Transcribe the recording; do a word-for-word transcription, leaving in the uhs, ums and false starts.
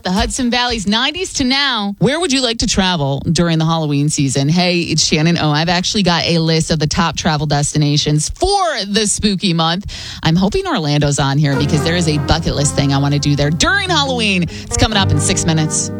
the Hudson Valley's nineties to now. Where would you like to travel during the Halloween season? Hey, it's Shannon O. I've actually got a list of the top travel destinations for the spooky month. I'm hoping Orlando's on here because there is a bucket list thing I want to do there during Halloween. It's coming up in six minutes.